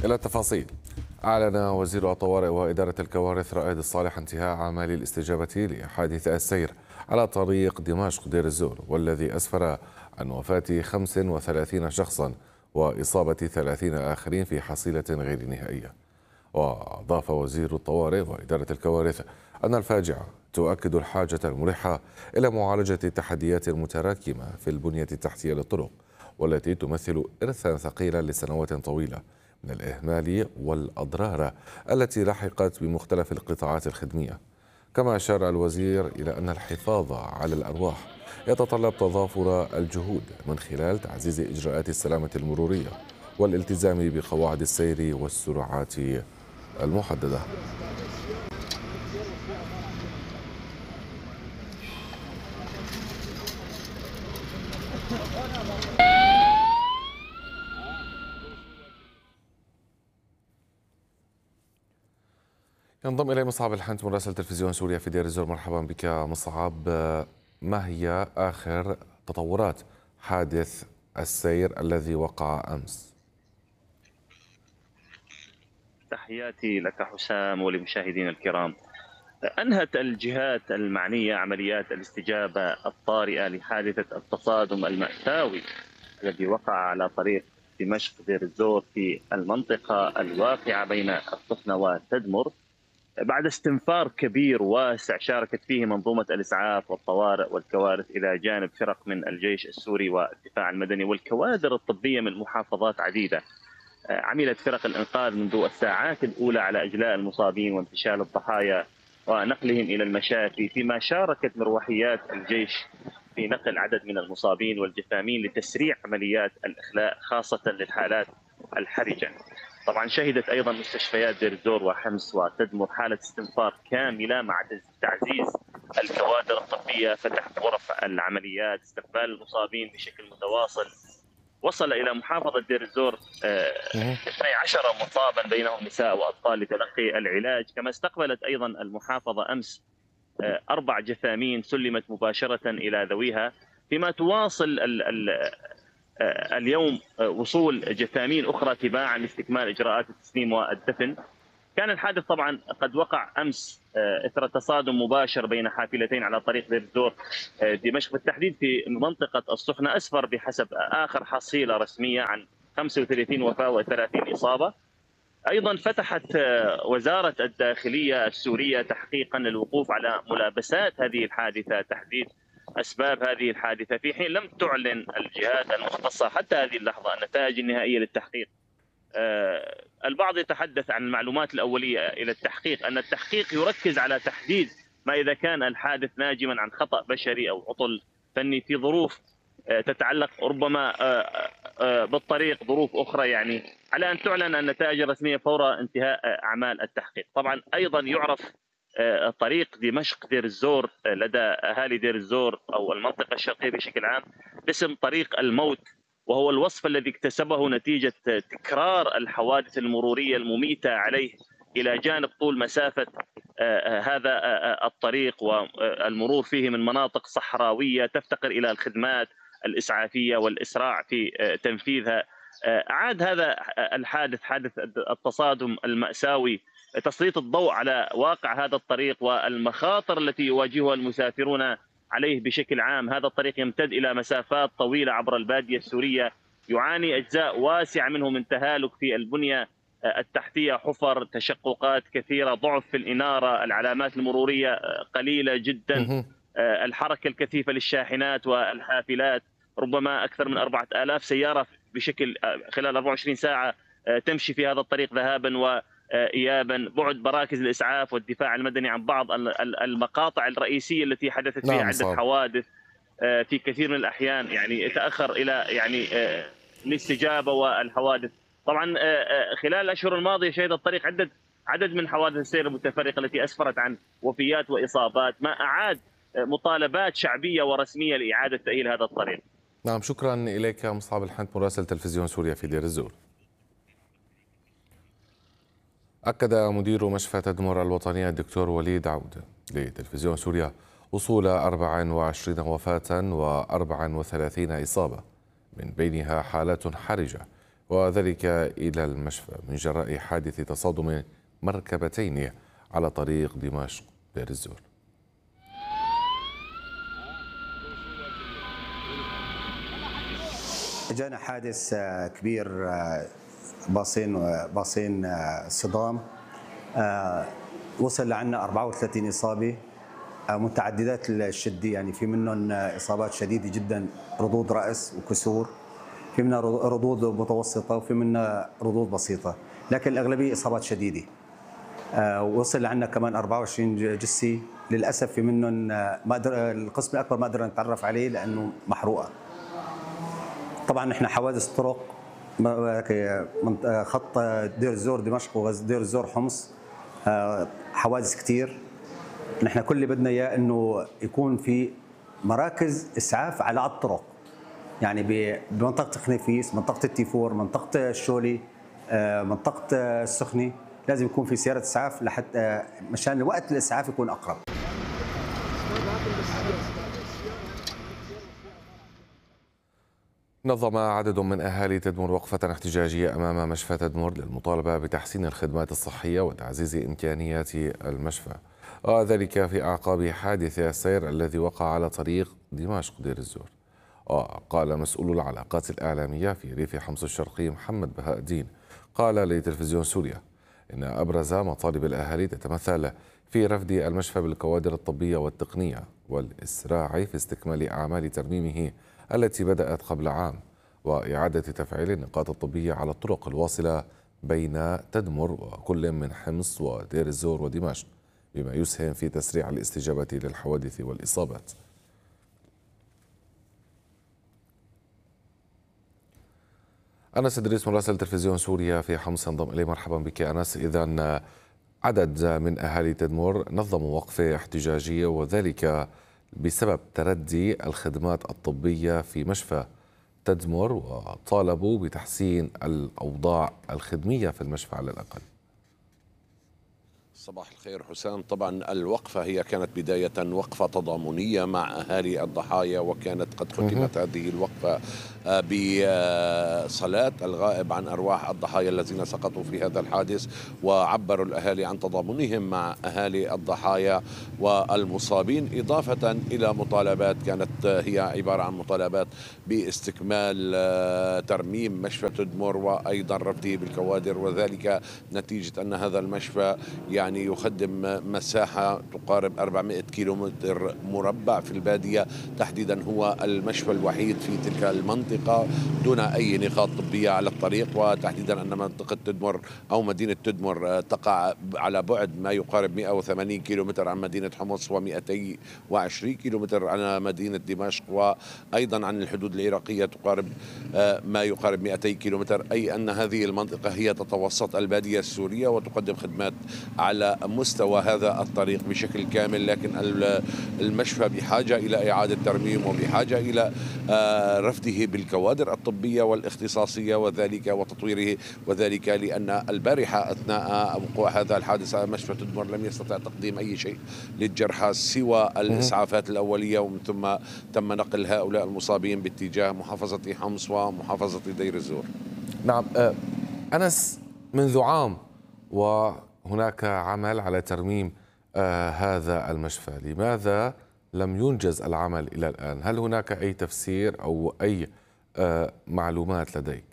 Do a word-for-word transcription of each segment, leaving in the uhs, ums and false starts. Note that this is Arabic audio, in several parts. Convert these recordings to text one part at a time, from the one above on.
إلى التفاصيل. أعلن وزير الطوارئ وإدارة الكوارث رائد الصالح انتهاء أعمال الاستجابة لحادث السير على طريق دمشق دير الزور، والذي أسفر عن وفاة خمس وثلاثين شخصا وإصابة ثلاثين آخرين في حصيلة غير نهائية. وأضاف وزير الطوارئ وإدارة الكوارث أن الفاجعة تؤكد الحاجة الملحة إلى معالجة التحديات المتراكمة في البنية التحتية للطرق، والتي تمثل إرثا ثقيلا لسنوات طويلة من الإهمال والأضرار التي لحقت بمختلف القطاعات الخدمية. كما أشار الوزير إلى أن الحفاظ على الأرواح يتطلب تضافر الجهود من خلال تعزيز إجراءات السلامة المرورية والالتزام بقواعد السير والسرعات المحددة. ينضم إلي مصعب الحنت مراسل تلفزيون سوريا في دير الزور. مرحبا بك مصعب. ما هي آخر تطورات حادث السير الذي وقع أمس؟ تحياتي لك حسام ولمشاهدينا الكرام. أنهت الجهات المعنية عمليات الاستجابة الطارئة لحادثة التصادم المأساوي الذي وقع على طريق دمشق دير الزور في المنطقة الواقعة بين السخنة وتدمر، بعد استنفار كبير واسع شاركت فيه منظومة الإسعاف والطوارئ والكوارث إلى جانب فرق من الجيش السوري والدفاع المدني والكوادر الطبية من محافظات عديدة. عملت فرق الإنقاذ منذ الساعات الأولى على إجلاء المصابين وانتشال الضحايا ونقلهم إلى المشافي، فيما شاركت مروحيات الجيش في نقل عدد من المصابين والجثامين لتسريع عمليات الإخلاء خاصة للحالات الحرجة. طبعا شهدت أيضا مستشفيات دير الزور وحمص وتدمر حالة استنفار كاملة مع تعزيز الكوادر الطبية، فتح غرف العمليات، استقبال المصابين بشكل متواصل. وصل إلى محافظة دير الزور اثني عشر مصابا بينهم نساء وأطفال لتلقي العلاج. كما استقبلت أيضا المحافظة أمس أربع جثامين سلمت مباشرة إلى ذويها، فيما تواصل ال ال اليوم وصول جثامين أخرى تباعا لاستكمال إجراءات التسليم والدفن. كان الحادث طبعا قد وقع أمس إثر تصادم مباشر بين حافلتين على طريق دير الزور دمشق، بالتحديد في منطقة السخنة، أسفر بحسب آخر حصيلة رسمية عن خمسة وثلاثين وفاة وثلاثين إصابة. أيضا فتحت وزارة الداخلية السورية تحقيقا للوقوف على ملابسات هذه الحادثة، تحديد أسباب هذه الحادثة، في حين لم تعلن الجهات المختصة حتى هذه اللحظة النتائج النهائية للتحقيق. أه البعض يتحدث عن المعلومات الأولية إلى التحقيق، أن التحقيق يركز على تحديد ما إذا كان الحادث ناجما عن خطأ بشري أو عطل فني في ظروف أه تتعلق ربما أه أه بالطريق، ظروف أخرى، يعني على أن تعلن النتائج الرسمية فور انتهاء أعمال التحقيق. طبعا أيضا يعرف طريق دمشق دير الزور لدى أهالي دير الزور أو المنطقة الشرقية بشكل عام باسم طريق الموت، وهو الوصف الذي اكتسبه نتيجة تكرار الحوادث المرورية المميتة عليه إلى جانب طول مسافة هذا الطريق والمرور فيه من مناطق صحراوية تفتقر إلى الخدمات الإسعافية والإسراع في تنفيذها. أعاد هذا الحادث، حادث التصادم المأساوي، تسليط الضوء على واقع هذا الطريق والمخاطر التي يواجهها المسافرون عليه بشكل عام. هذا الطريق يمتد إلى مسافات طويلة عبر البادية السورية، يعاني أجزاء واسعة منه من تهالك في البنية التحتية، حفر، تشققات كثيرة، ضعف في الإنارة، العلامات المرورية قليلة جدا، الحركة الكثيفة للشاحنات والحافلات، ربما أكثر من أربعة آلاف سيارة بشكل خلال أربعة وعشرين ساعة تمشي في هذا الطريق ذهابا وإيابا، بعد مراكز الإسعاف والدفاع المدني عن بعض المقاطع الرئيسية التي حدثت فيها عدة حوادث في كثير من الأحيان، يعني تأخر إلى يعني الاستجابة والحوادث. طبعا خلال الأشهر الماضية شهد الطريق عدد عدد من حوادث السير المتفرقة التي أسفرت عن وفيات وإصابات، ما أعاد مطالبات شعبية ورسمية لإعادة تأهيل هذا الطريق. نعم، شكرا إليك مصعب الحنت مراسل تلفزيون سوريا في دير الزور. أكد مدير مشفى تدمر الوطنية الدكتور وليد عودة لتلفزيون سوريا وصول أربع وعشرين وفاة وأربع وثلاثين إصابة، من بينها حالات حرجة وذلك إلى المشفى من جراء حادث تصادم مركبتين على طريق دمشق دير الزور. جانا حادث كبير، باصين باصين صدام، وصل لعنا أربعة وثلاثين إصابة متعددات الشدة، يعني في منهم إصابات شديدة جدا، ردود رأس وكسور، في منها ردود متوسطة وفي منها ردود بسيطة، لكن الأغلبية إصابات شديدة. وصل لعنا كمان أربعة وعشرين جثة، للأسف في منهم ما قدر القسم الأكبر ما قدرنا نتعرف عليه لأنه محروقة. طبعا احنا حوادث طرق خط دير الزور دمشق ودير الزور حمص، حوادث كثير. نحن كل اللي بدنا اياه انه يكون في مراكز اسعاف على الطرق، يعني بمنطقه خنيفيس، منطقه التيفور، منطقه الشولي، منطقه السخنه، لازم يكون في سياره اسعاف لحتى مشان وقت الاسعاف يكون اقرب. نظم عدد من أهالي تدمر وقفة احتجاجية أمام مشفى تدمر للمطالبة بتحسين الخدمات الصحية وتعزيز إمكانيات المشفى، وذلك في أعقاب حادث السير الذي وقع على طريق دمشق دير الزور. وقال مسؤول العلاقات الإعلامية في ريف حمص الشرقي محمد بهاء الدين قال لتلفزيون سوريا إن أبرز مطالب الأهالي تتمثل في رفد المشفى بالكوادر الطبية والتقنية والإسراع في استكمال أعمال ترميمه التي بدأت قبل عام، وإعادة تفعيل النقاط الطبية على الطرق الواصلة بين تدمر وكل من حمص ودير الزور ودمشق، بما يسهم في تسريع الاستجابة للحوادث والإصابات. أنس إدريس مراسل تلفزيون سوريا في حمص انضم إلي. مرحبا بك أنس. إذا عدد من أهالي تدمر نظموا وقفة احتجاجية وذلك بسبب تردي الخدمات الطبية في مشفى تدمر، وطالبوا بتحسين الأوضاع الخدمية في المشفى على الأقل. صباح الخير حسام. طبعا الوقفة هي كانت بداية وقفة تضامنية مع أهالي الضحايا، وكانت قد ختمت هذه الوقفة بصلاة الغائب عن أرواح الضحايا الذين سقطوا في هذا الحادث، وعبروا الأهالي عن تضامنهم مع أهالي الضحايا والمصابين، إضافة إلى مطالبات كانت هي عبارة عن مطالبات باستكمال ترميم مشفى تدمر وأيضا رفضه بالكوادر، وذلك نتيجة أن هذا المشفى يعني يخدم مساحة تقارب أربعمائة كيلومتر مربع في البادية تحديدا. هو المشفى الوحيد في تلك المنطقة دون أي نقاط طبية على الطريق، وتحديدا أن منطقة تدمر أو مدينة تدمر تقع على بعد ما يقارب مئة وثمانين كيلومتر عن مدينة حمص ومئتين وعشرين كيلومتر عن مدينة دمشق، وأيضا عن الحدود العراقية تقارب ما يقارب مئتين كيلومتر، أي أن هذه المنطقة هي تتوسط البادية السورية وتقدم خدمات على مستوى هذا الطريق بشكل كامل. لكن المشفى بحاجة إلى إعادة ترميم وبحاجة إلى رفضه بالكوادر الطبية والاختصاصية وذلك وتطويره، وذلك لأن البارحة أثناء وقوع هذا الحادث على مشفى تدمر لم يستطع تقديم أي شيء للجرحى سوى الإسعافات الأولية، ومن ثم تم نقل هؤلاء المصابين باتجاه محافظة حمص ومحافظة دير الزور. نعم أنس، منذ عام وهناك عمل على ترميم آه هذا المشفى، لماذا لم ينجز العمل إلى الآن؟ هل هناك أي تفسير أو أي آه معلومات لديك؟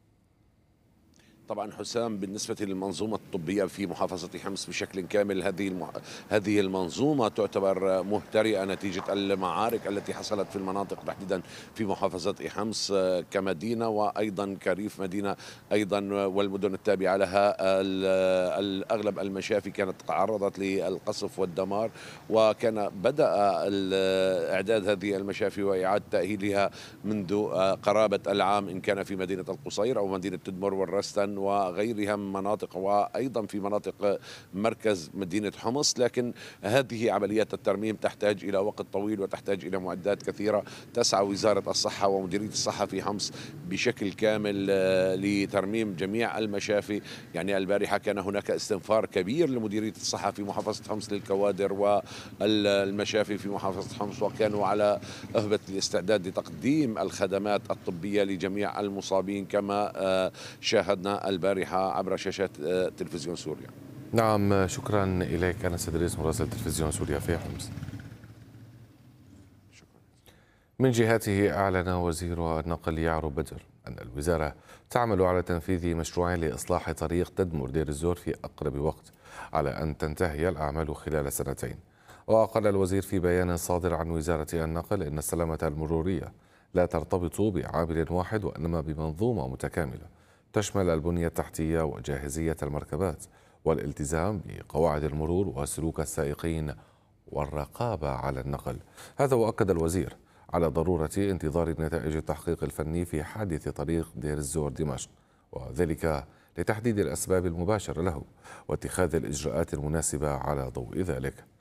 طبعا حسام، بالنسبة للمنظومة الطبية في محافظة حمص بشكل كامل، هذه المح... هذه المنظومة تعتبر مهترئة نتيجة المعارك التي حصلت في المناطق تحديدا في محافظة حمص كمدينة وأيضا كريف مدينة أيضا والمدن التابعة لها. الأغلب المشافي كانت تعرضت للقصف والدمار، وكان بدأ إعداد هذه المشافي وإعادة تأهيلها منذ قرابة العام، إن كان في مدينة القصير أو مدينة تدمر والرستن وغيرها من مناطق، وأيضا في مناطق مركز مدينة حمص. لكن هذه عمليات الترميم تحتاج إلى وقت طويل وتحتاج إلى معدات كثيرة. تسعى وزارة الصحة ومديرية الصحة في حمص بشكل كامل لترميم جميع المشافي. يعني البارحة كان هناك استنفار كبير لمديرية الصحة في محافظة حمص للكوادر والمشافي في محافظة حمص، وكانوا على أهبة الاستعداد لتقديم الخدمات الطبية لجميع المصابين كما شاهدنا البارحة عبر شاشات تلفزيون سوريا. نعم، شكرا إليك أنس إدريس مراسل تلفزيون سوريا في حمص. من جهته أعلن وزير النقل يعرب بدر أن الوزارة تعمل على تنفيذ مشروع لإصلاح طريق تدمر دير الزور في أقرب وقت، على أن تنتهي الأعمال خلال سنتين. وقال الوزير في بيان صادر عن وزارة النقل إن السلامة المرورية لا ترتبط بعامل واحد، وإنما بمنظومة متكاملة تشمل البنية التحتية وجاهزية المركبات والالتزام بقواعد المرور وسلوك السائقين والرقابة على النقل. هذا وأكد الوزير على ضرورة انتظار نتائج التحقيق الفني في حادث طريق دير الزور دمشق، وذلك لتحديد الأسباب المباشرة له واتخاذ الإجراءات المناسبة على ضوء ذلك.